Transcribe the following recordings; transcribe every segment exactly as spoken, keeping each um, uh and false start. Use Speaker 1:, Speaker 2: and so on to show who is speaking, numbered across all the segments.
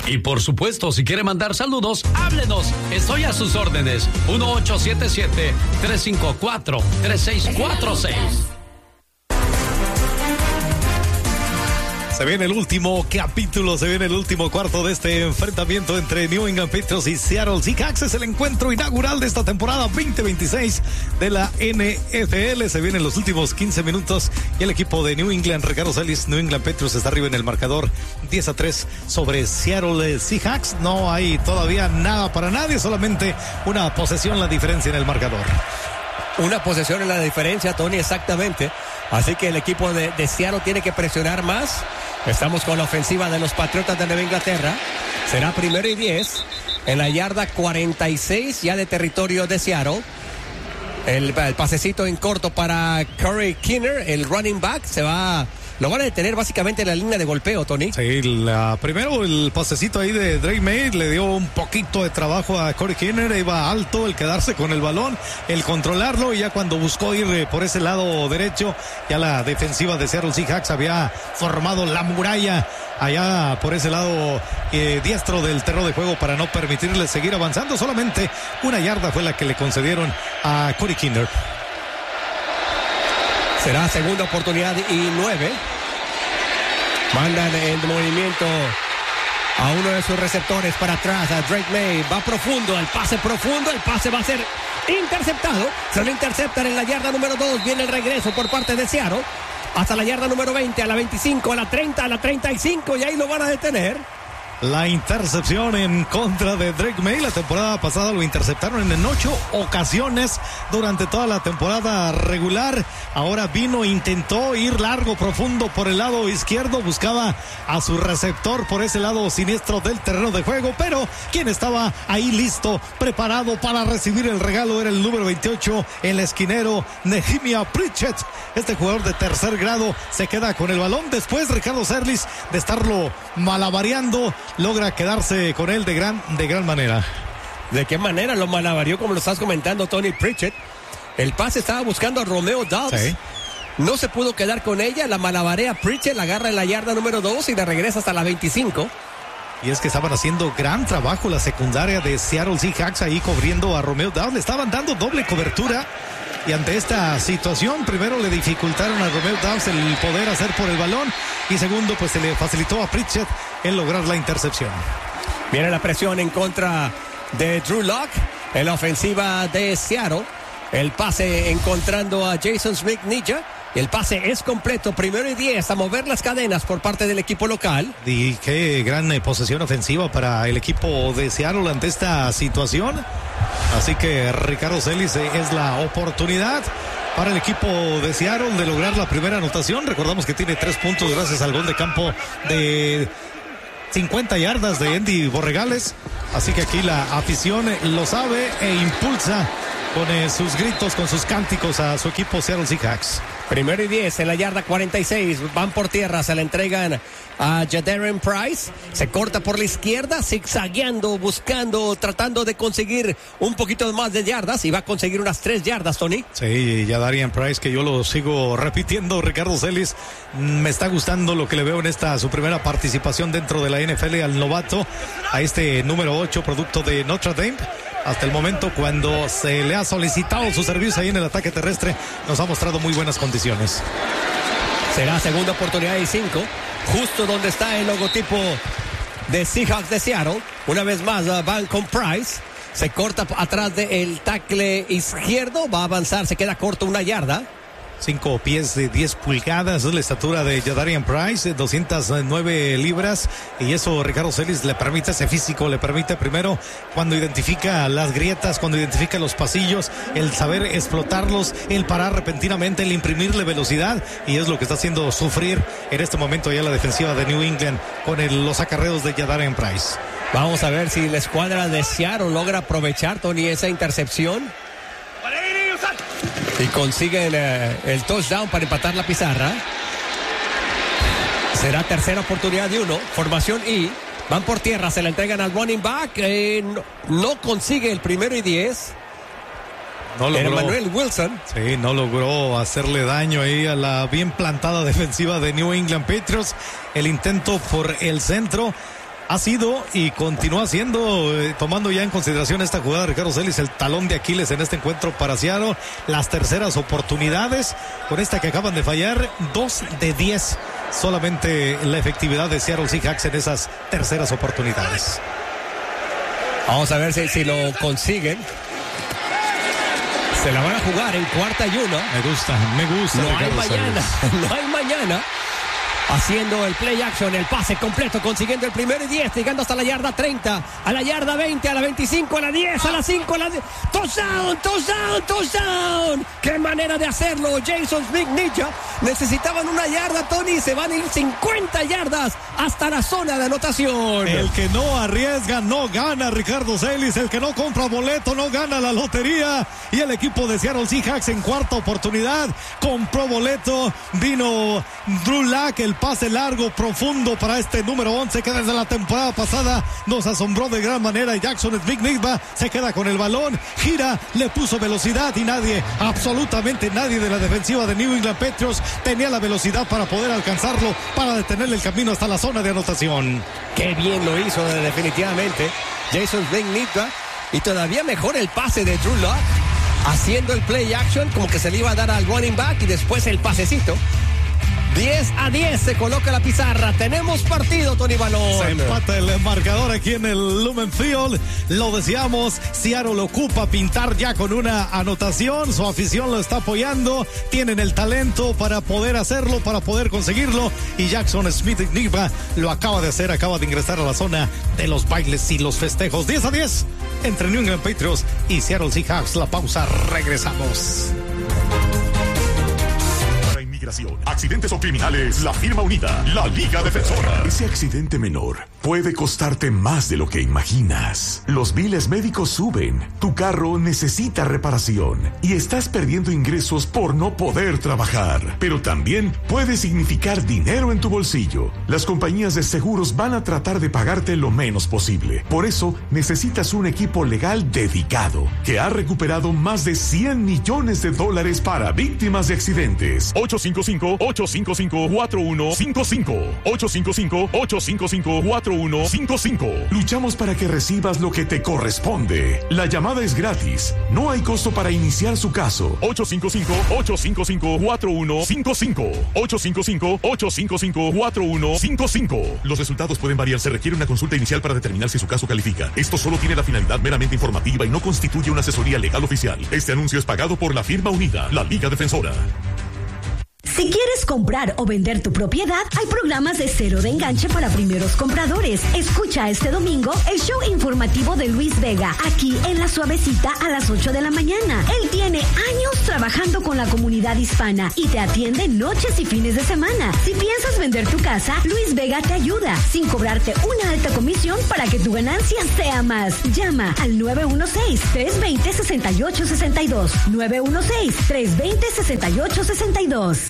Speaker 1: Y por supuesto, si quiere mandar saludos, háblenos. Estoy a sus órdenes. uno ocho siete siete, tres cinco cuatro, tres seis cuatro seis.
Speaker 2: Se viene el último capítulo, se viene el último cuarto de este enfrentamiento entre New England Patriots y Seattle Seahawks. Es el encuentro inaugural de esta temporada veinte veintiséis de la N F L. Se vienen los últimos quince minutos y el equipo de New England, Ricardo Celis, New England Patriots está arriba en el marcador diez a tres sobre Seattle Seahawks. No hay todavía nada para nadie, solamente una posesión la diferencia en el marcador.
Speaker 3: Una posesión en la diferencia, Tony, exactamente. Así que el equipo de, de Seattle tiene que presionar más. Estamos con la ofensiva de los Patriotas de Nueva Inglaterra. Será primero y diez en la yarda cuarenta y seis ya de territorio de Seattle. El, el pasecito en corto para Corey Kinner, el running back, se va... Lo van a detener básicamente en la línea de golpeo, Tony.
Speaker 2: Sí, la, primero el pasecito ahí de Drake May le dio un poquito de trabajo a Corey Kinner. Iba alto el quedarse con el balón, el controlarlo, y ya cuando buscó ir por ese lado derecho, ya la defensiva de Seattle Seahawks había formado la muralla allá por ese lado eh, diestro del terreno de juego para no permitirle seguir avanzando. Solamente una yarda fue la que le concedieron a Corey Kinner.
Speaker 3: Será segunda oportunidad y nueve. Mandan el movimiento a uno de sus receptores para atrás, a Drake May. Va profundo, el pase profundo, el pase va a ser interceptado. Se lo interceptan en la yarda número dos. Viene el regreso por parte de Seattle. Hasta la yarda número veinte, a la veinticinco, a la treinta, a la treinta y cinco. Y ahí lo van a detener.
Speaker 2: La intercepción en contra de Drake May. La temporada pasada lo interceptaron en ocho ocasiones durante toda la temporada regular. Ahora vino, intentó ir largo, profundo por el lado izquierdo. Buscaba a su receptor por ese lado siniestro del terreno de juego. Pero quien estaba ahí listo, preparado para recibir el regalo, era el número veintiocho, el esquinero Nehemiah Pritchett. Este jugador de tercer grado se queda con el balón. Después Ricardo Celis, de estarlo malabareando, logra quedarse con él de gran, de gran manera.
Speaker 3: ¿De qué manera lo malabarió, como lo estás comentando, Tony Pritchett? El pase estaba buscando a Romeo Doubs. Sí. No se pudo quedar con ella. La malabarea Pritchett, la agarra en la yarda número dos y la regresa hasta la veinticinco.
Speaker 2: Y es que estaban haciendo gran trabajo la secundaria de Seattle Seahawks ahí cubriendo a Romeo Doubs. Le estaban dando doble cobertura. Y ante esta situación, primero le dificultaron a Romeo Doubs el poder hacer por el balón. Y segundo, pues se le facilitó a Pritchett el lograr la intercepción.
Speaker 3: Viene la presión en contra de Drew Lock en la ofensiva de Seattle. El pase encontrando a Jason Smith-Njigba. El pase es completo, primero y diez, a mover las cadenas por parte del equipo local.
Speaker 2: Y qué gran eh, posesión ofensiva para el equipo de Seattle ante esta situación. Así que Ricardo Celis, eh, es la oportunidad para el equipo de Seattle de lograr la primera anotación. Recordamos que tiene tres puntos gracias al gol de campo de cincuenta yardas de Andy Borregales. Así que aquí la afición lo sabe e impulsa con eh, sus gritos, con sus cánticos a su equipo Seattle Seahawks.
Speaker 3: Primero y diez en la yarda cuarenta y seis. Van por tierra, se la entregan a Jadarian Price. Se corta por la izquierda, zigzagueando, buscando, tratando de conseguir un poquito más de yardas. Y va a conseguir unas tres yardas, Tony.
Speaker 2: Sí, Jadarian Price, que yo lo sigo repitiendo, Ricardo Celis. Me está gustando lo que le veo en esta su primera participación dentro de la N F L al novato, a este número ocho, producto de Notre Dame. Hasta el momento, cuando se le ha solicitado su servicio ahí en el ataque terrestre, nos ha mostrado muy buenas condiciones.
Speaker 3: Será segunda oportunidad y cinco, justo donde está el logotipo de Seahawks de Seattle. Una vez más uh, van con Price. Se corta atrás del tackle izquierdo. Va a avanzar, se queda corto una yarda.
Speaker 2: Cinco pies de diez pulgadas es la estatura de Jadarian Price, doscientas nueve libras, y eso Ricardo Celis le permite, ese físico le permite primero, cuando identifica las grietas, cuando identifica los pasillos, el saber explotarlos, el parar repentinamente, el imprimirle velocidad, y es lo que está haciendo sufrir en este momento ya la defensiva de New England con el, los acarreos de Jadarian Price.
Speaker 3: Vamos a ver si la escuadra de Seattle logra aprovechar, Tony, esa intercepción y consiguen eh, el touchdown para empatar la pizarra. Será tercera oportunidad de uno. Formación I. Van por tierra, se la entregan al running back. Eh, no, no consigue el primero y diez.
Speaker 2: No logró.
Speaker 3: Emmanuel Wilson.
Speaker 2: Sí, no logró hacerle daño ahí a la bien plantada defensiva de New England Patriots. El intento por el centro ha sido y continúa siendo, eh, tomando ya en consideración esta jugada de Ricardo Celis, el talón de Aquiles en este encuentro para Seattle. Las terceras oportunidades, con esta que acaban de fallar, dos de diez solamente la efectividad de Seattle Seahawks en esas terceras oportunidades.
Speaker 3: Vamos a ver si, si lo consiguen. Se la van a jugar en cuarta y uno.
Speaker 2: Me gusta, me gusta.
Speaker 3: No hay mañana, no hay mañana. Haciendo el play action, el pase completo, consiguiendo el primero y diez, llegando hasta la yarda treinta, a la yarda veinte, a la veinticinco, a la diez, a la cinco, a la diez. Touchdown, touchdown, touchdown. Qué manera de hacerlo, Jason Smith-Njigba. Necesitaban una yarda, Tony, se van a ir cincuenta yardas hasta la zona de anotación.
Speaker 2: El que no arriesga no gana, Ricardo Celis. El que no compra boleto no gana la lotería. Y el equipo de Seattle Seahawks en cuarta oportunidad compró boleto. Vino Drew Lock, el pase largo, profundo para este número once que desde la temporada pasada nos asombró de gran manera. Jackson Smith-Njigba se queda con el balón, gira, le puso velocidad y nadie, absolutamente nadie de la defensiva de New England Patriots tenía la velocidad para poder alcanzarlo, para detenerle el camino hasta la zona de anotación.
Speaker 3: Qué bien lo hizo definitivamente Jason Smith-Njigba, y todavía mejor el pase de Drew Lock, haciendo el play action como que se le iba a dar al running back y después el pasecito. diez a diez se coloca la pizarra. Tenemos partido, Tony Balón.
Speaker 2: Se empata el marcador aquí en el Lumen Field. Lo decíamos, Seattle lo ocupa pintar ya con una anotación. Su afición lo está apoyando. Tienen el talento para poder hacerlo, para poder conseguirlo. Y Jackson Smith-Njigba lo acaba de hacer. Acaba de ingresar a la zona de los bailes y los festejos. diez a diez entre New England Patriots y Seattle Seahawks. La pausa, regresamos.
Speaker 4: Accidentes o criminales, la firma unida, la Liga Defensora. Ese accidente menor puede costarte más de lo que imaginas. Los biles médicos suben, tu carro necesita reparación y estás perdiendo ingresos por no poder trabajar. Pero también puede significar dinero en tu bolsillo. Las compañías de seguros van a tratar de pagarte lo menos posible. Por eso necesitas un equipo legal dedicado que ha recuperado más de cien millones de dólares para víctimas de accidentes. ocho cinco cinco, ocho cinco cinco, cuatro uno cinco cinco. ocho cinco cinco, ocho cinco cinco, cuatro uno cinco cinco. Luchamos para que recibas lo que te corresponde. La llamada es gratis. No hay costo para iniciar su caso. ocho cinco cinco, ocho cinco cinco, cuatro uno cinco cinco. ocho cinco cinco, ocho cinco cinco, cuatro uno cinco cinco. Los resultados pueden variar. Se requiere una consulta inicial para determinar si su caso califica. Esto solo tiene la finalidad meramente informativa y no constituye una asesoría legal oficial. Este anuncio es pagado por la firma unida, la Liga Defensora.
Speaker 5: Si quieres comprar o vender tu propiedad, hay programas de cero de enganche para primeros compradores. Escucha este domingo el show informativo de Luis Vega, aquí en La Suavecita a las ocho de la mañana. Él tiene años trabajando con la comunidad hispana y te atiende noches y fines de semana. Si piensas vender tu casa, Luis Vega te ayuda, sin cobrarte una alta comisión para que tu ganancia sea más. Llama al nueve uno seis, tres dos cero, seis ocho seis dos. nueve uno seis, tres dos cero, seis ocho seis dos.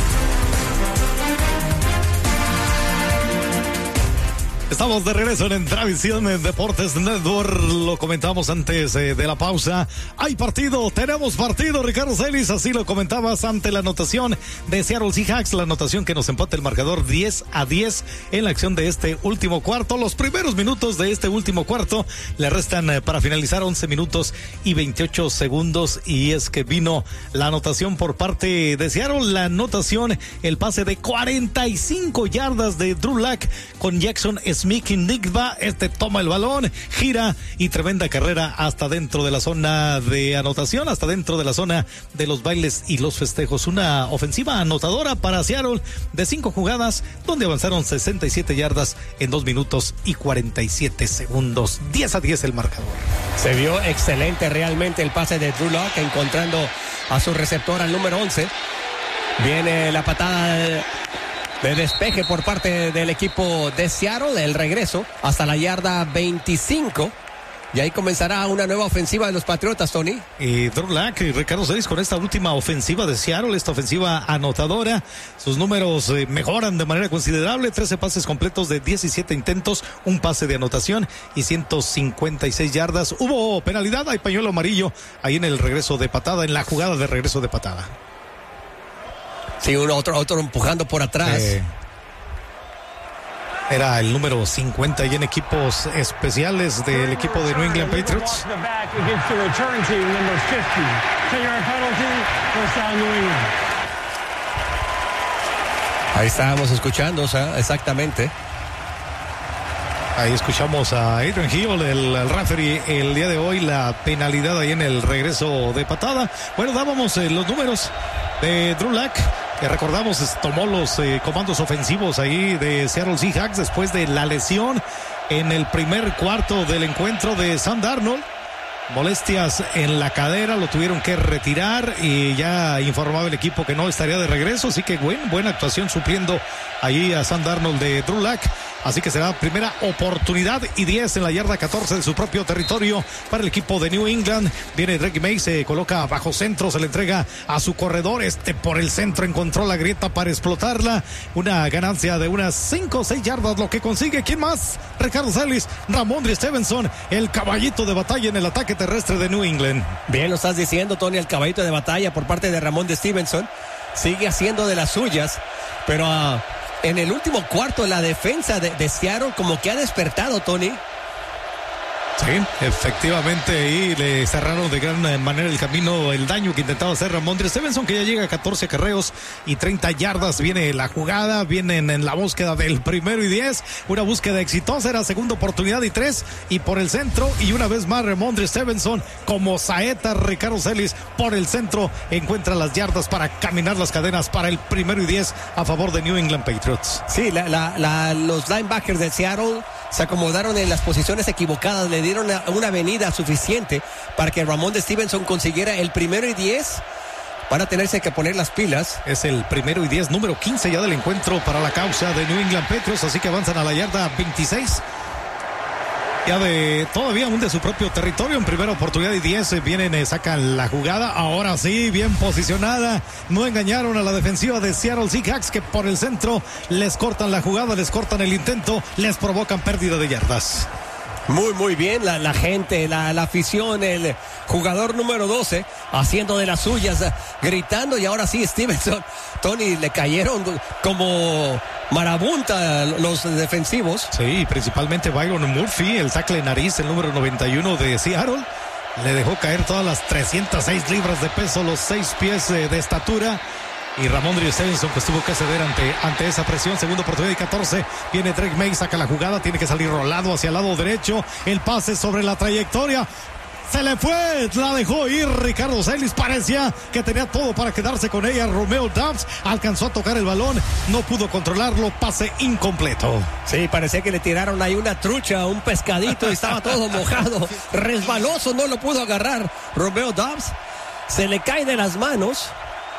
Speaker 2: Estamos de regreso en Entravisión en Deportes Network. Lo comentamos antes eh, de la pausa. Hay partido, tenemos partido, Ricardo Celis. Así lo comentabas ante la anotación de Seattle Seahawks. La anotación que nos empata el marcador diez a diez en la acción de este último cuarto. Los primeros minutos de este último cuarto le restan eh, para finalizar once minutos y veintiocho segundos. Y es que vino la anotación por parte de Seattle. La anotación, el pase de cuarenta y cinco yardas de Drew Lock con Jackson Smith-Njigba. Este toma el balón, gira y tremenda carrera hasta dentro de la zona de anotación, hasta dentro de la zona de los bailes y los festejos. Una ofensiva anotadora para Seattle de cinco jugadas, donde avanzaron sesenta y siete yardas en dos minutos y cuarenta y siete segundos. diez a diez el marcador.
Speaker 3: Se vio excelente realmente el pase de Drew Lock, encontrando a su receptor al número once. Viene la patada de... de despeje por parte del equipo de Seattle, el regreso hasta la yarda veinticinco. Y ahí comenzará una nueva ofensiva de los Patriotas, Tony.
Speaker 2: Y Drew Lock y Ricardo Celis con esta última ofensiva de Seattle, esta ofensiva anotadora. Sus números eh, mejoran de manera considerable. trece pases completos de diecisiete intentos, un pase de anotación y ciento cincuenta y seis yardas. Hubo penalidad, hay pañuelo amarillo ahí en el regreso de patada, en la jugada de regreso de patada.
Speaker 3: Sí, uno, otro, otro empujando por atrás.
Speaker 2: Sí. Era el número cincuenta y en equipos especiales del equipo de New England Patriots.
Speaker 3: Ahí estábamos escuchando, o sea, exactamente.
Speaker 2: Ahí escuchamos a Adrian Hill, el, el referee, el día de hoy, la penalidad ahí en el regreso de patada. Bueno, dábamos eh, los números de Drew Lock, que recordamos tomó los eh, comandos ofensivos ahí de Seattle Seahawks después de la lesión en el primer cuarto del encuentro de Sam Darnold. Molestias en la cadera, lo tuvieron que retirar y ya informaba el equipo que no estaría de regreso, así que buen, buena actuación supliendo ahí a Sam Darnold de Drew Lock. Así que será primera oportunidad y diez en la yarda catorce de su propio territorio para el equipo de New England. Viene Drake May, se coloca bajo centro, se le entrega a su corredor. Este por el centro encontró la grieta para explotarla. Una ganancia de unas cinco o seis yardas, lo que consigue. ¿Quién más? Ricardo Celis, Ramondre Stevenson, el caballito de batalla en el ataque terrestre de New England.
Speaker 3: Bien lo estás diciendo, Tony, el caballito de batalla por parte de Ramondre Stevenson. Sigue haciendo de las suyas, pero... Uh... en el último cuarto, la defensa de, de Seattle como que ha despertado, Tony.
Speaker 2: Sí, efectivamente, ahí le cerraron de gran manera el camino, el daño que intentaba hacer Ramondre Stevenson, que ya llega a catorce acarreos y treinta yardas. Viene la jugada, vienen en la búsqueda del primero y diez, una búsqueda exitosa, era segunda oportunidad y tres, y por el centro, y una vez más Ramondre Stevenson, como saeta, Ricardo Celis, por el centro, encuentra las yardas para caminar las cadenas para el primero y diez a favor de New England Patriots.
Speaker 3: Sí, la, la, la, los linebackers de Seattle se acomodaron en las posiciones equivocadas, le dieron una, una avenida suficiente para que Ramondre Stevenson consiguiera el primero y diez. Van a tenerse que poner las pilas.
Speaker 2: Es el primero y diez, número quince ya del encuentro para la causa de New England Patriots, así que avanzan a la yarda veintiséis. Ya de todavía aún de su propio territorio, en primera oportunidad y diez, vienen, eh, sacan la jugada, ahora sí, bien posicionada, no engañaron a la defensiva de Seattle Seahawks, que por el centro les cortan la jugada, les cortan el intento, les provocan pérdida de yardas.
Speaker 3: Muy, muy bien, la, la gente, la, la afición, el jugador número doce, haciendo de las suyas, gritando, y ahora sí, Stevenson, Tony, le cayeron como marabunta los defensivos.
Speaker 2: Sí, principalmente Byron Murphy, el tackle nariz, el número noventa y uno de Seattle, le dejó caer todas las trescientas seis libras de peso, los seis pies eh, de estatura. Y Ramondre Stevenson, pues tuvo que ceder ante, ante esa presión. Segunda oportunidad y catorce. Viene Drake May, saca la jugada. Tiene que salir rolado hacia el lado derecho. El pase sobre la trayectoria. Se le fue, la dejó ir Ricardo Celis. Parecía que tenía todo para quedarse con ella. Romeo Doubs alcanzó a tocar el balón. No pudo controlarlo. Pase incompleto.
Speaker 3: Sí, parecía que le tiraron ahí una trucha, un pescadito. Y estaba todo mojado. Resbaloso, no lo pudo agarrar. Romeo Doubs se le cae de las manos.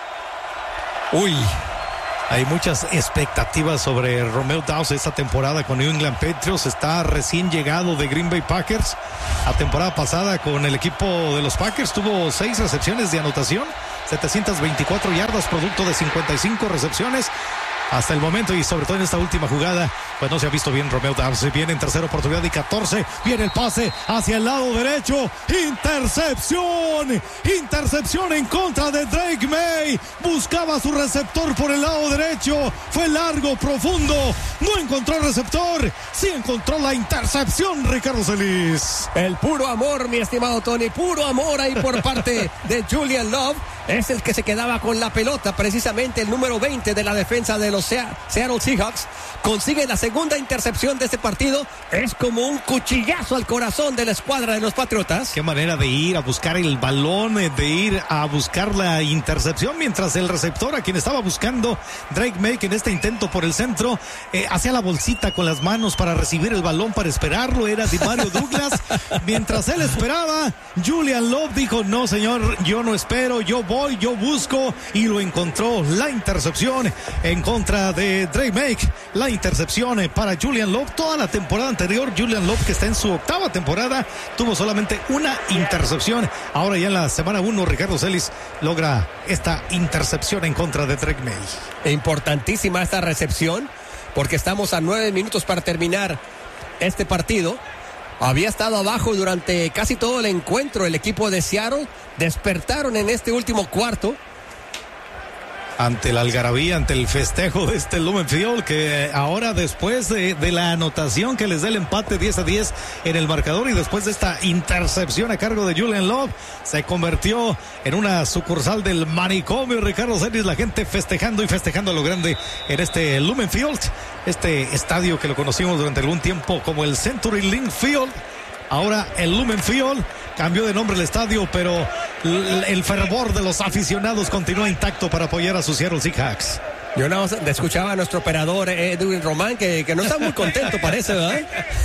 Speaker 2: Uy, hay muchas expectativas sobre Romeo Doubs esta temporada con New England Patriots. Está recién llegado de Green Bay Packers. La temporada pasada con el equipo de los Packers tuvo seis recepciones de anotación, setecientas veinticuatro yardas, producto de cincuenta y cinco recepciones hasta el momento, y sobre todo en esta última jugada, pues no se ha visto bien Romeo Doubs. Viene en tercera oportunidad y catorce, viene el pase hacia el lado derecho, intercepción, intercepción en contra de Drake May, buscaba su receptor por el lado derecho, fue largo, profundo, no encontró el receptor, sí encontró la intercepción, Ricardo Celis.
Speaker 3: El puro amor, mi estimado Tony, puro amor ahí por parte de Julian Love, es el que se quedaba con la pelota, precisamente el número veinte de la defensa de los Seattle Seahawks, consigue la segunda intercepción de este partido. Es como un cuchillazo al corazón de la escuadra de los Patriotas.
Speaker 2: Qué manera de ir a buscar el balón, de ir a buscar la intercepción, mientras el receptor, a quien estaba buscando Drake May, que en este intento por el centro, eh, hacía la bolsita con las manos para recibir el balón, para esperarlo, era DeMario Douglas. Mientras él esperaba, Julian Love dijo: no señor, yo no espero, yo voy, yo busco, y lo encontró. La intercepción en contra de Drake May, la intercepción para Julian Love. Toda la temporada anterior, Julian Love, que está en su octava temporada, tuvo solamente una intercepción. Ahora ya en la semana uno, Ricardo Celis logra esta intercepción en contra de Drake May.
Speaker 3: Importantísima esta recepción, porque estamos a nueve minutos para terminar este partido. Había estado abajo durante casi todo el encuentro el equipo de Seattle. Despertaron en este último cuarto.
Speaker 2: ante la algarabía, ante el festejo de este Lumen Field, que ahora después de, de la anotación que les da el empate diez a diez en el marcador y después de esta intercepción a cargo de Julian Love, se convirtió en una sucursal del manicomio. Ricardo Celis, la gente festejando y festejando a lo grande en este Lumen Field, este estadio que lo conocimos durante algún tiempo como el Century Link Field. Ahora el Lumen Field cambió de nombre el estadio, pero el fervor de los aficionados continúa intacto para apoyar a sus Seattle Seahawks.
Speaker 3: Yo no escuchaba a nuestro operador Edwin Román que, que no está muy contento, parece, ¿verdad?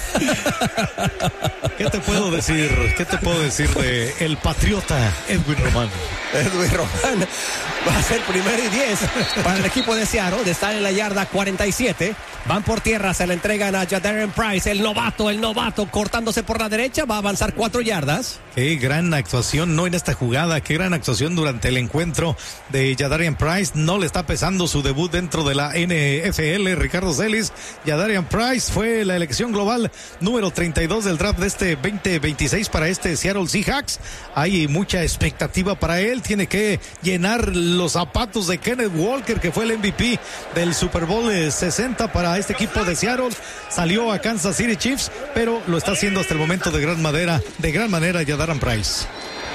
Speaker 2: ¿Qué te puedo decir? ¿Qué te puedo decir de el patriota Edwin Román?
Speaker 3: Edwin Román va a ser primero y diez para el equipo de Seattle, de estar en la yarda cuarenta y siete. Van por tierra, se le entregan a Jadarian Price, el novato, el novato, cortándose por la derecha, va a avanzar cuatro yardas.
Speaker 2: Qué gran actuación, no en esta jugada, qué gran actuación durante el encuentro de Jadarian Price. No le está pesando su debut dentro de la N F L, Ricardo Celis. Jadarian Price fue la elección global número treinta y dos del draft de este veinte veintiséis para este Seattle Seahawks. Hay mucha expectativa para él, tiene que llenar los zapatos de Kenneth Walker, que fue el M V P del Super Bowl sesenta para este equipo de Seattle. Salió a Kansas City Chiefs, pero lo está haciendo hasta el momento de gran manera, de gran manera Jadarian Price.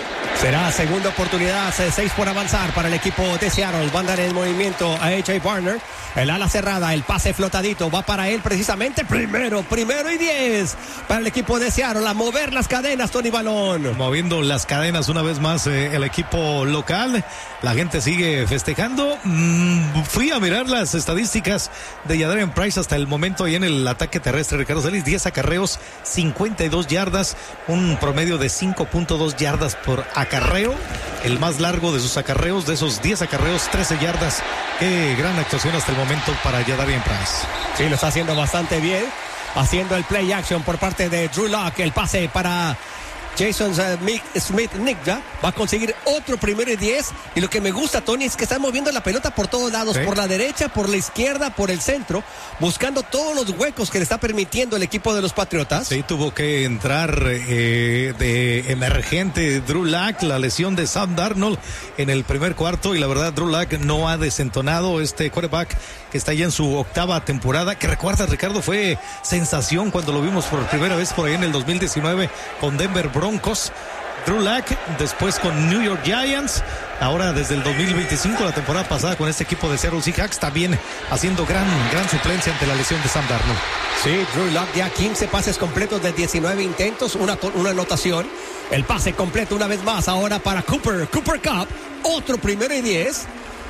Speaker 3: Será segunda oportunidad, seis por avanzar para el equipo de Seattle. Van a dar el movimiento a A J Barner. El ala cerrada, el pase flotadito, va para él precisamente. Primero, primero y diez para el equipo de Seattle. A mover las cadenas, Tony Balón.
Speaker 2: Moviendo las cadenas una vez más eh, el equipo local. La gente sigue festejando. Mm, fui a mirar las estadísticas de Jadarian Price hasta el momento y en el ataque terrestre. Ricardo Celis, diez acarreos, cincuenta y dos yardas, un promedio de cinco punto dos yardas por acarreo, el más largo de sus acarreos. De esos diez acarreos, trece yardas. Qué gran actuación hasta el momento para Jadarian Price.
Speaker 3: Sí, lo está haciendo bastante bien, haciendo el play action por parte de Drew Lock. El pase para Jason Smith-Njigba va a conseguir otro primero y diez. Y lo que me gusta, Tony, es que está moviendo la pelota por todos lados, ¿sí? Por la derecha, por la izquierda, por el centro, buscando todos los huecos que le está permitiendo el equipo de los Patriotas.
Speaker 2: Sí, tuvo que entrar eh, de emergente Drew Lock, la lesión de Sam Darnold en el primer cuarto, y la verdad Drew Lock no ha desentonado. Este quarterback que está ya en su octava temporada, que recuerda, Ricardo, fue sensación cuando lo vimos por primera vez por ahí en el dos mil diecinueve con Denver Broncos. Drew Lock, después con New York Giants, ahora desde el dos mil veinticinco, la temporada pasada con este equipo de Seattle Seahawks, también haciendo gran, gran suplencia ante la lesión de Sam Darnold.
Speaker 3: Sí, Drew Lock ya quince pases completos de diecinueve intentos, una, una anotación. El pase completo una vez más ahora para Cooper, Cooper Kupp, otro primero y diez.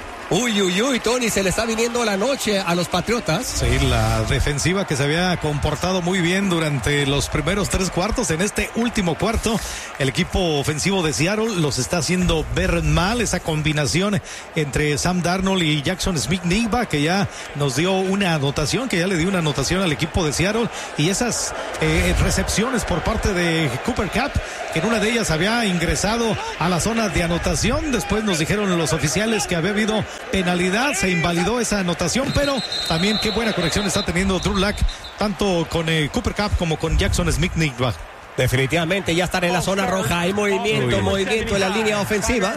Speaker 3: Uy, uy, uy, Tony, se le está viniendo la noche a los Patriotas.
Speaker 2: Sí, la defensiva que se había comportado muy bien durante los primeros tres cuartos. En este último cuarto, el equipo ofensivo de Seattle los está haciendo ver mal. Esa combinación entre Sam Darnold y Jackson Smith-Njigba, que ya nos dio una anotación, que ya le dio una anotación al equipo de Seattle. Y esas eh, recepciones por parte de Cooper Kupp, que en una de ellas había ingresado a la zona de anotación. Después nos dijeron los oficiales que había habido penalidad, se invalidó esa anotación, pero también qué buena conexión está teniendo Drew Lock, tanto con eh, Cooper Kupp como con Jackson Smith-Njigba.
Speaker 3: Definitivamente ya están en la zona roja, hay movimiento, movimiento en la línea ofensiva.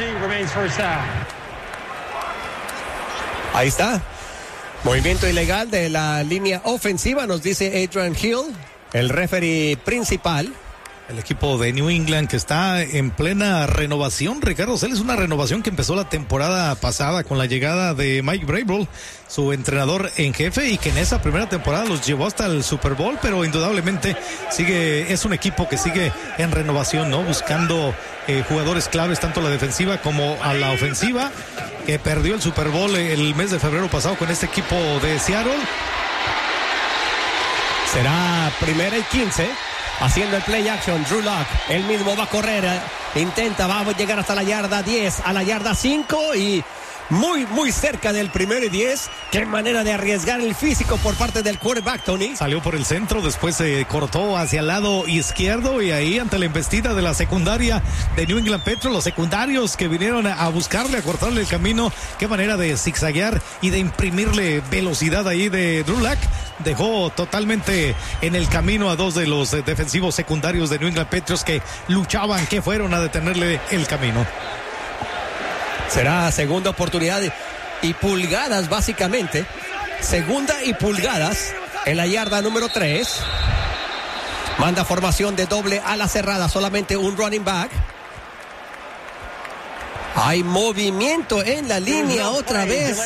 Speaker 3: Ahí está, movimiento ilegal de la línea ofensiva, nos dice Adrian Hill, el referee principal.
Speaker 2: El equipo de New England que está en plena renovación, Ricardo Celis, una renovación que empezó la temporada pasada con la llegada de Mike Vrabel, su entrenador en jefe, y que en esa primera temporada los llevó hasta el Super Bowl, pero indudablemente sigue, es un equipo que sigue en renovación, ¿no? Buscando eh, jugadores claves tanto a la defensiva como a la ofensiva, que perdió el Super Bowl el mes de febrero pasado con este equipo de Seattle.
Speaker 3: Será primera y quince. Haciendo el play action, Drew Lock, él mismo va a correr, intenta, va a llegar hasta la yarda diez, a la yarda cinco y muy, muy cerca del primero y diez. Qué manera de arriesgar el físico por parte del quarterback, Tony.
Speaker 2: Salió por el centro, después se cortó hacia el lado izquierdo y ahí ante la embestida de la secundaria de New England Patriots, los secundarios que vinieron a buscarle, a cortarle el camino. Qué manera de zigzaguear y de imprimirle velocidad ahí de Drew Lock. Dejó totalmente en el camino a dos de los defensivos secundarios de New England Patriots que luchaban, que fueron a detenerle el camino.
Speaker 3: Será segunda oportunidad y pulgadas básicamente. Segunda y pulgadas en la yarda número tres. Manda formación de doble ala cerrada, solamente un running back. Hay movimiento en la línea otra vez.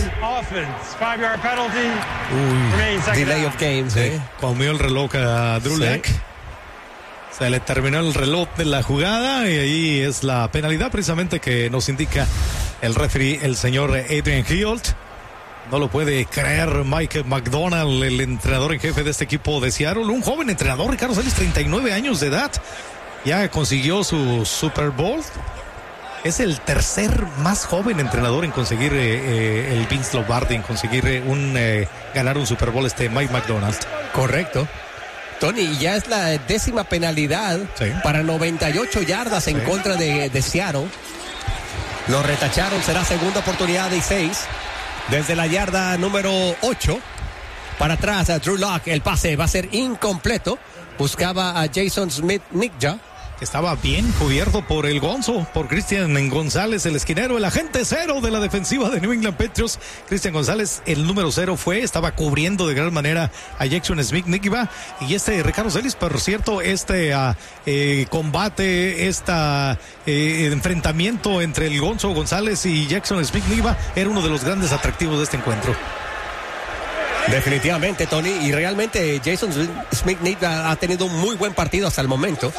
Speaker 3: Uy, delay of game.
Speaker 2: Sí, ¿eh? Comió el reloj a Drew Lock. Sí. Se le terminó el reloj de la jugada y ahí es la penalidad precisamente que nos indica el referee, el señor Adrian Hill. No lo puede creer Mike McDonald, el entrenador en jefe de este equipo de Seattle. Un joven entrenador, Ricardo Celis, treinta y nueve años de edad. Ya consiguió su Super Bowl. Es el tercer más joven entrenador en conseguir eh, eh, el Vince Lombardi, en conseguir eh, un eh, ganar un Super Bowl, este Mike McDonald.
Speaker 3: Correcto. Tony, ya es la décima penalidad sí. para noventa y ocho yardas en sí. contra de, de Seattle. Lo retacharon, será segunda oportunidad de seis. Desde la yarda número ocho. Para atrás a Drew Lock, el pase va a ser incompleto. Buscaba a Jason Smith-Njigba.
Speaker 2: Estaba bien cubierto por el Gonzo, por Cristian González, el esquinero, el agente cero de la defensiva de New England Patriots. Cristian González, el número cero fue, estaba cubriendo de gran manera a Jackson Smith-Njigba. Y este Ricardo Celis, por cierto, este uh, eh, combate, este eh, enfrentamiento entre el Gonzo González y Jackson Smith-Njigba era uno de los grandes atractivos de este encuentro.
Speaker 3: Definitivamente, Tony, y realmente Jason Smith-Njigba ha tenido un muy buen partido hasta el momento.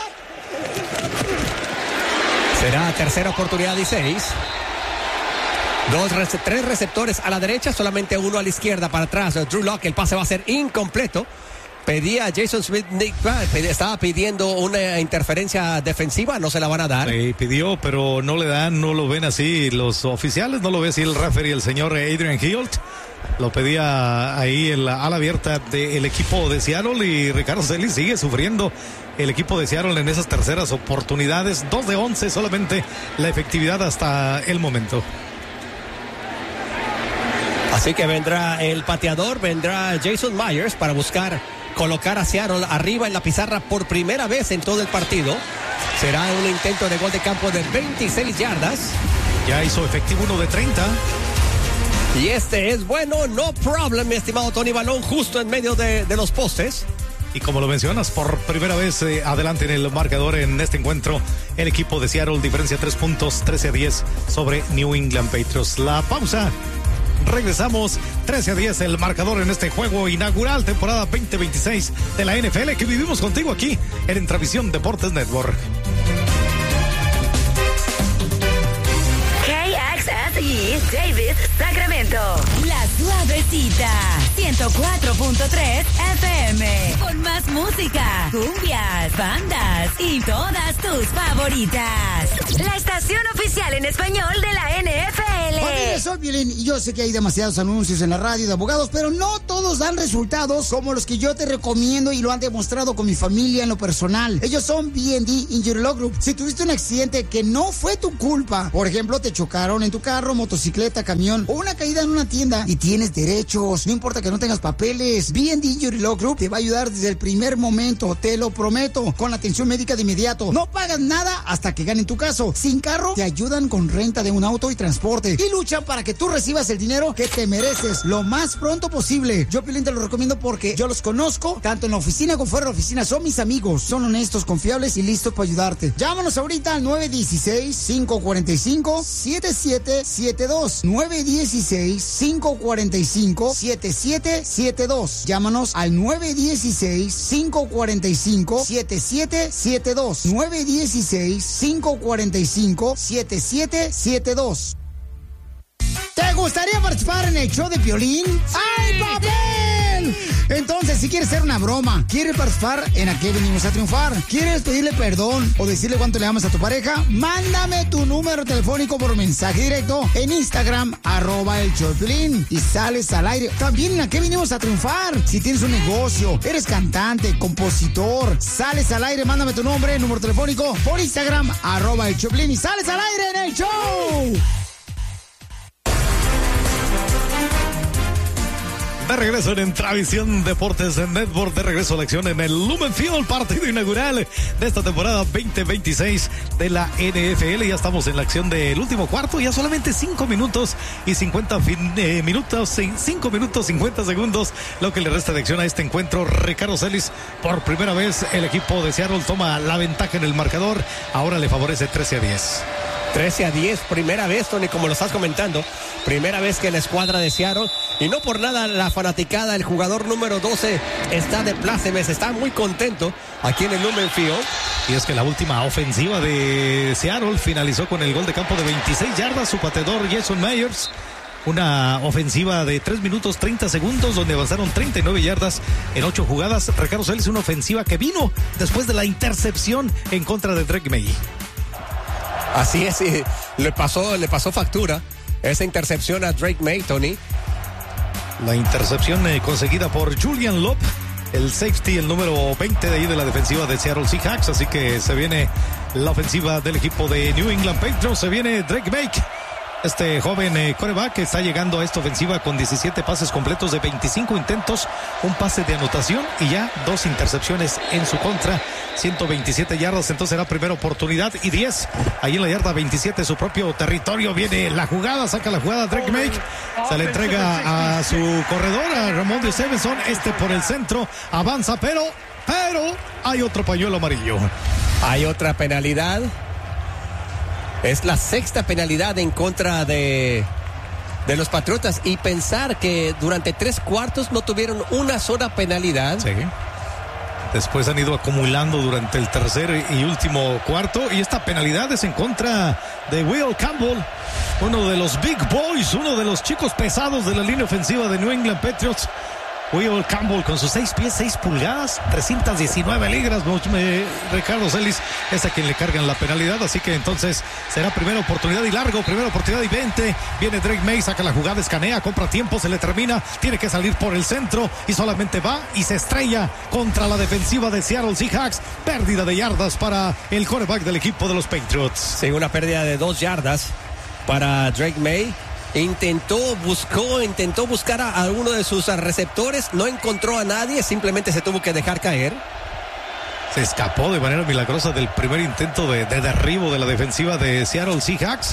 Speaker 3: Será tercera oportunidad y seis. Dos, tres receptores a la derecha, solamente uno a la izquierda para atrás. Drew Lock, el pase va a ser incompleto. Pedía a Jason Smith-Njigba, estaba pidiendo una interferencia defensiva, no se la van a dar.
Speaker 2: Sí, pidió, pero no le dan, no lo ven así los oficiales, no lo ve así el referee, el señor Adrian Hilt. Lo pedía ahí en la ala abierta del equipo de Seattle y Ricardo Celis sigue sufriendo el equipo de Seattle en esas terceras oportunidades. Dos de once solamente la efectividad hasta el momento.
Speaker 3: Así que vendrá el pateador, vendrá Jason Myers para buscar colocar a Seattle arriba en la pizarra por primera vez en todo el partido. Será un intento de gol de campo de veintiséis yardas.
Speaker 2: Ya hizo efectivo uno de treinta.
Speaker 3: Y este es bueno, no problem, mi estimado Tony. Balón justo en medio de, de los postes.
Speaker 2: Y como lo mencionas, por primera vez eh, adelante en el marcador en este encuentro, el equipo de Seattle, diferencia tres puntos, trece a diez sobre New England Patriots. La pausa. Regresamos, trece a diez el marcador en este juego inaugural, temporada veinte veintiséis de la N F L, que vivimos contigo aquí en Intravisión Deportes Network.
Speaker 5: K X S E Davis, Sacramento. La Suavecita, ciento cuatro punto tres F M. Con más música, cumbias, bandas y todas tus favoritas. La estación oficial en español de la N F L.
Speaker 6: Familia, soy Piolín y yo sé que hay demasiados anuncios en la radio de abogados, pero no todos dan resultados como los que yo te recomiendo y lo han demostrado con mi familia en lo personal. Ellos son B and D Injury Law Group. Si tuviste un accidente que no fue tu culpa, por ejemplo, te chocaron en tu carro, motocicleta, camión o una caída en una tienda y tienes derechos, no importa que no tengas papeles, B and D Injury Law Group te va a ayudar desde el primer momento, te lo prometo, con la atención médica de inmediato. No pagas nada hasta que ganen tu caso. Sin carro, te ayudan con renta de un auto y transporte y luchan para que tú recibas el dinero que te mereces lo más pronto posible. Yo, Piolín, te lo recomiendo porque yo los conozco, tanto en la oficina como fuera de la oficina. Son mis amigos, son honestos, confiables y listos para ayudarte. Llámanos ahorita al nueve uno seis, cinco cuatro cinco, siete siete siete dos. nueve uno seis, cinco cuatro cinco, siete siete siete dos. Llámanos al nueve uno seis, cinco cuatro cinco, siete siete siete dos. nueve uno seis, cinco cuatro cinco, siete siete siete dos. ¿Te gustaría participar en el show de Piolín? ¡Ay, papel! Entonces, si quieres hacer una broma, quieres participar en ¿A qué venimos a triunfar? ¿Quieres pedirle perdón o decirle cuánto le amas a tu pareja? Mándame tu número telefónico por mensaje directo en Instagram, arroba el show de Piolín, y sales al aire. También en ¿A qué venimos a triunfar? Si tienes un negocio, eres cantante, compositor, sales al aire, mándame tu nombre, número telefónico por Instagram, arroba el show de Piolín, y sales al aire en el show.
Speaker 2: De regreso en Entravisión Deportes en Network, de regreso a la acción en el Lumen Field, partido inaugural de esta temporada veinte veintiséis de la N F L. Ya estamos en la acción del último cuarto, ya solamente cinco minutos y cincuenta fin, eh, minutos, cinco minutos cincuenta segundos, lo que le resta de acción a este encuentro. Ricardo Celis, por primera vez el equipo de Seattle toma la ventaja en el marcador, ahora le favorece trece a diez.
Speaker 3: trece a diez, primera vez, Tony, como lo estás comentando, primera vez que la escuadra de Seattle, y no por nada la fanaticada, el jugador número doce está de plácemes, está muy contento aquí en el Lumen Field.
Speaker 2: Y es que la última ofensiva de Seattle finalizó con el gol de campo de veintiséis yardas, su pateador Jason Myers. Una ofensiva de tres minutos treinta segundos donde avanzaron treinta y nueve yardas en ocho jugadas. Ricardo Celis, una ofensiva que vino después de la intercepción en contra de Drake May.
Speaker 3: Así es, y le pasó, le pasó factura esa intercepción a Drake May, Tony.
Speaker 2: La intercepción eh, conseguida por Julian Love, el safety, el número veinte de ahí de la defensiva de Seattle Seahawks. Así que se viene la ofensiva del equipo de New England Patriots. Se viene Drake May, este joven eh, quarterback que está llegando a esta ofensiva con diecisiete pases completos de veinticinco intentos, un pase de anotación y ya dos intercepciones en su contra, ciento veintisiete yardas. Entonces será primera oportunidad y diez ahí en la yarda veintisiete, su propio territorio. Viene la jugada, saca la jugada Drake May, se le entrega a su corredor, a Ramondre Stevenson, este por el centro, avanza, pero, pero hay otro pañuelo amarillo.
Speaker 3: Hay otra penalidad. Es la sexta penalidad en contra de, de los Patriotas, y pensar que durante tres cuartos no tuvieron una sola penalidad.
Speaker 2: Sí. Después han ido acumulando durante el tercer y último cuarto, y esta penalidad es en contra de Will Campbell, uno de los big boys, uno de los chicos pesados de la línea ofensiva de New England Patriots. Will Campbell con sus seis pies, seis pulgadas, trescientas diecinueve libras. Ricardo Celis es a quien le cargan la penalidad, así que entonces será primera oportunidad y largo, primera oportunidad y veinte. Viene Drake May, saca la jugada, escanea, compra tiempo, se le termina, tiene que salir por el centro y solamente va y se estrella contra la defensiva de Seattle Seahawks. Pérdida de yardas para el quarterback del equipo de los Patriots.
Speaker 3: Sí, una pérdida de dos yardas para Drake May. Intentó, buscó, intentó buscar a alguno de sus receptores, no encontró a nadie, simplemente se tuvo que dejar caer.
Speaker 2: Se escapó de manera milagrosa del primer intento de, de derribo de la defensiva de Seattle Seahawks.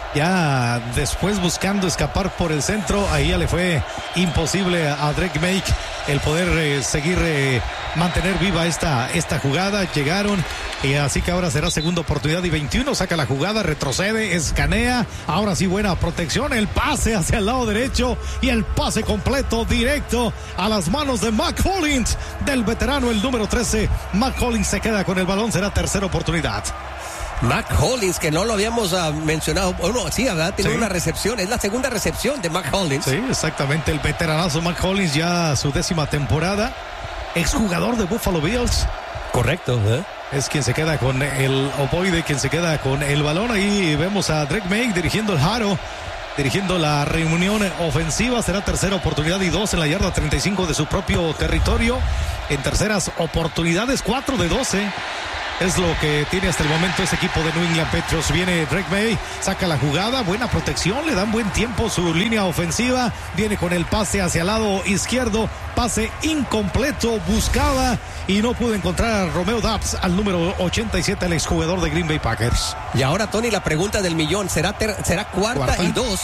Speaker 2: Ya después buscando escapar por el centro, ahí ya le fue imposible a Drake May el poder eh, seguir, eh, mantener viva esta, esta jugada. Llegaron y así que ahora será segunda oportunidad y veintiuno, saca la jugada, retrocede, escanea, ahora sí buena protección, el pase hacia el lado derecho y el pase completo directo a las manos de Mack Hollins, del veterano, el número trece. Mack Hollins se queda con el balón, será tercera oportunidad.
Speaker 3: Mack Hollins, que no lo habíamos uh, mencionado, bueno, sí, ¿verdad? Tiene sí. una recepción, es la segunda recepción de Mack Hollins.
Speaker 2: Sí, exactamente, el veteranazo Mack Hollins, ya su décima temporada, exjugador de Buffalo Bills.
Speaker 3: Correcto, ¿eh?
Speaker 2: Es quien se queda con el ovoide, quien se queda con el balón. Ahí vemos a Drake May dirigiendo el Haro, dirigiendo la reunión ofensiva. Será tercera oportunidad y dos en la yarda treinta y cinco de su propio territorio. En terceras oportunidades, cuatro de doce. Es lo que tiene hasta el momento ese equipo de New England Patriots. Viene Drake May, saca la jugada, buena protección, le dan buen tiempo su línea ofensiva. Viene con el pase hacia el lado izquierdo, pase incompleto, buscaba y no pudo encontrar a Romeo Doubs, al número ochenta y siete, el exjugador de Green Bay Packers.
Speaker 3: Y ahora, Tony, la pregunta del millón, ¿será, ter- será cuarta, cuarta y dos?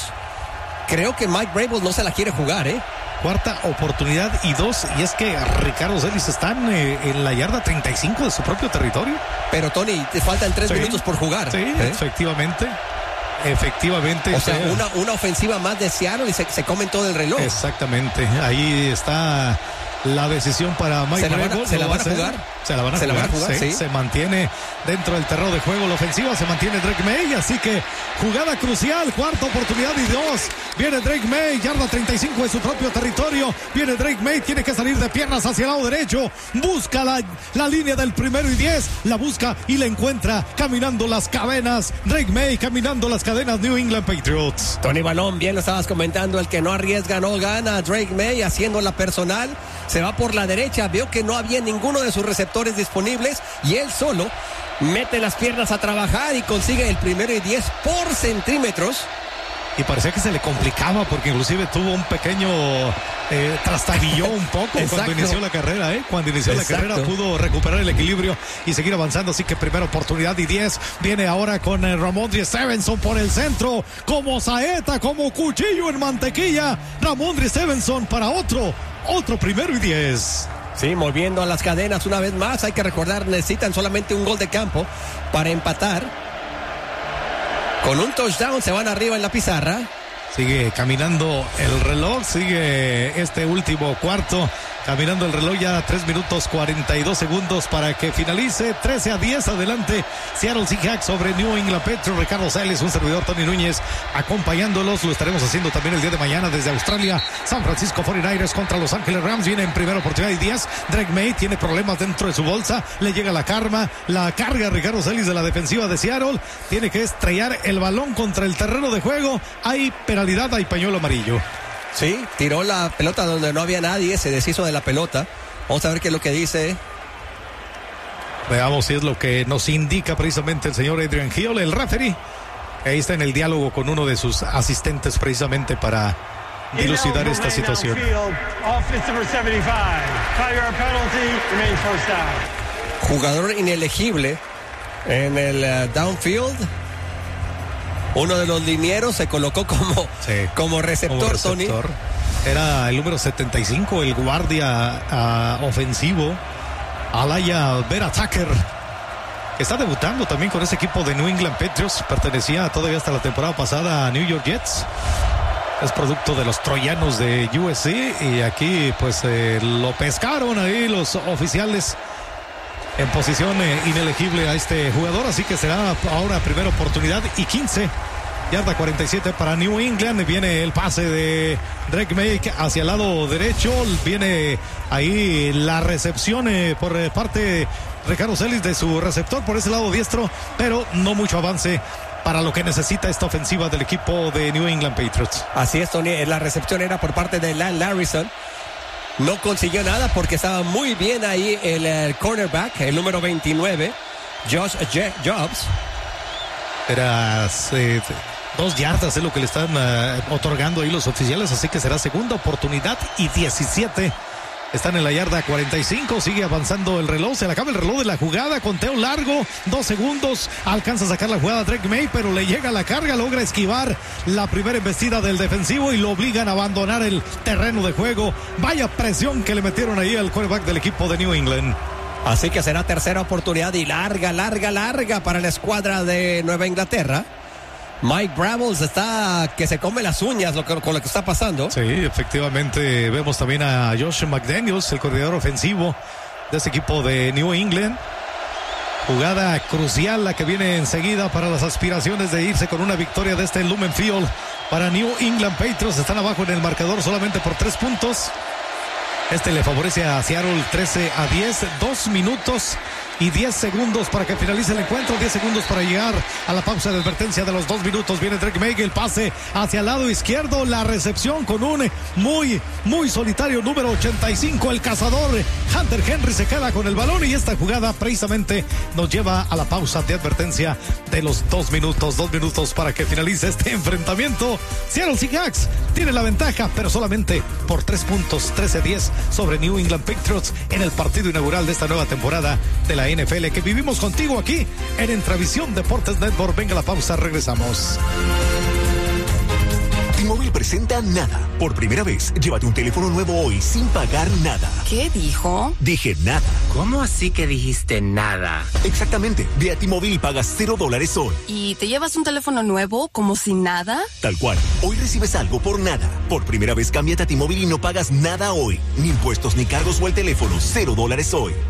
Speaker 3: Creo que Mike Vrabel no se la quiere jugar, ¿eh?
Speaker 2: Cuarta oportunidad y dos, y es que Ricardo Celis están eh, en la yarda treinta y cinco de su propio territorio.
Speaker 3: Pero Tony, te faltan tres sí. minutos por jugar.
Speaker 2: Sí, ¿eh? efectivamente. Efectivamente.
Speaker 3: O sea, sea una, una ofensiva más de Seattle y se, se comen todo el reloj.
Speaker 2: Exactamente. Ahí está la decisión para Mike Vrabel.
Speaker 3: ¿Se la van a jugar?
Speaker 2: Se la van a
Speaker 3: ¿Se
Speaker 2: jugar,
Speaker 3: la van a jugar?
Speaker 2: Sí,
Speaker 3: sí.
Speaker 2: Se mantiene dentro del terreno de juego la ofensiva, se mantiene Drake May, así que jugada crucial, cuarta oportunidad y dos. Viene Drake May, yarda treinta y cinco de su propio territorio. Viene Drake May, tiene que salir de piernas hacia el lado derecho. Busca la, la línea del primero y diez, la busca y la encuentra caminando las cadenas. Drake May caminando las cadenas New England Patriots.
Speaker 3: Tony Balón, bien lo estabas comentando, el que no arriesga no gana. Drake May haciendo la personal, se va por la derecha, vio que no había ninguno de sus receptores disponibles y él solo mete las piernas a trabajar y consigue el primero y diez por centímetros.
Speaker 2: y parecía que se le complicaba porque inclusive tuvo un pequeño eh, trastabilló un poco cuando inició la carrera, ¿eh? Cuando inició Exacto. la carrera pudo recuperar el equilibrio y seguir avanzando, así que primera oportunidad y diez, viene ahora con eh, Ramondre Stevenson por el centro, como saeta, como cuchillo en mantequilla, Ramondre Stevenson para otro, otro primero y diez.
Speaker 3: Sí, moviendo a las cadenas una vez más, hay que recordar, necesitan solamente un gol de campo para empatar. Con un touchdown se van arriba en la pizarra.
Speaker 2: Sigue caminando el reloj, sigue este último cuarto. Caminando el reloj ya tres minutos cuarenta y dos segundos para que finalice. trece a diez adelante Seattle Seahawks sobre New England Patriots. Ricardo Sales, un servidor Tony Núñez acompañándolos. Lo estaremos haciendo también el día de mañana desde Australia. San Francisco cuarenta y nueve ers contra Los Ángeles Rams. Viene en primera oportunidad y diez. Drake May tiene problemas dentro de su bolsa. Le llega la karma. La carga Ricardo Sales de la defensiva de Seattle. Tiene que estrellar el balón contra el terreno de juego. Hay penalidad, hay pañuelo amarillo.
Speaker 3: Sí, tiró la pelota donde no había nadie, se deshizo de la pelota. Vamos a ver qué es lo que dice.
Speaker 2: Veamos si es lo que nos indica precisamente el señor Adrian Hill, el referee. Ahí está en el diálogo con uno de sus asistentes precisamente para dilucidar esta situación.
Speaker 3: Jugador inelegible en el uh, downfield. Uno de los linieros se colocó como, sí, como, receptor, como receptor, Tony.
Speaker 2: Era el número setenta y cinco, el guardia uh, ofensivo, Alaya Vera Tucker. Está debutando también con ese equipo de New England Patriots. Pertenecía todavía hasta la temporada pasada a New York Jets. Es producto de los troyanos de U S C. Y aquí pues eh, lo pescaron ahí los oficiales en posición eh, inelegible a este jugador, así que será ahora primera oportunidad y quince, yarda cuarenta y siete para New England. Viene el pase de Drake May hacia el lado derecho, viene ahí la recepción eh, por eh, parte de Ricardo Celis de su receptor por ese lado diestro, pero no mucho avance para lo que necesita esta ofensiva del equipo de New England Patriots.
Speaker 3: Así es, Tony, la recepción era por parte de Lan Larrison. No consiguió nada porque estaba muy bien ahí el, el cornerback, el número veintinueve, Josh J- Jobs.
Speaker 2: Era eh, dos yardas es lo que le están uh, otorgando ahí los oficiales, así que será segunda oportunidad y diecisiete. Están en la yarda cuarenta y cinco, sigue avanzando el reloj, se le acaba el reloj de la jugada, conteo largo, dos segundos, alcanza a sacar la jugada Drake May, pero le llega la carga, logra esquivar la primera embestida del defensivo y lo obligan a abandonar el terreno de juego. Vaya presión que le metieron ahí al quarterback del equipo de New England.
Speaker 3: Así que será tercera oportunidad y larga, larga, larga para la escuadra de Nueva Inglaterra. Mike Brambles está que se come las uñas lo que, con lo que está pasando.
Speaker 2: Sí, efectivamente vemos también a Josh McDaniels, el coordinador ofensivo de este equipo de New England. Jugada crucial la que viene enseguida para las aspiraciones de irse con una victoria de este Lumen Field para New England Patriots. Están abajo en el marcador solamente por tres puntos. Este le favorece a Seattle trece a diez, dos minutos y diez segundos para que finalice el encuentro, diez segundos para llegar a la pausa de advertencia de los dos minutos. Viene Drake May, el pase hacia el lado izquierdo, la recepción con un muy, muy solitario número ochenta y cinco, el cazador Hunter Henry se queda con el balón y esta jugada precisamente nos lleva a la pausa de advertencia de los dos minutos, dos minutos para que finalice este enfrentamiento. Seattle Seahawks tiene la ventaja, pero solamente por tres puntos, trece a diez sobre New England Patriots en el partido inaugural de esta nueva temporada de la N F L que vivimos contigo aquí en Entravisión Deportes Network. Venga la pausa, regresamos.
Speaker 7: T-Mobile presenta Nada. Por primera vez, llévate un teléfono nuevo hoy sin pagar nada.
Speaker 8: ¿Qué dijo?
Speaker 7: Dije nada.
Speaker 8: ¿Cómo así que dijiste nada?
Speaker 7: Exactamente. Ve a T-Mobile y pagas cero dólares hoy.
Speaker 8: ¿Y te llevas un teléfono nuevo como si nada?
Speaker 7: Tal cual. Hoy recibes algo por nada. Por primera vez, cámbiate a T-Mobile y no pagas nada hoy. Ni impuestos, ni cargos o el teléfono. Cero dólares hoy.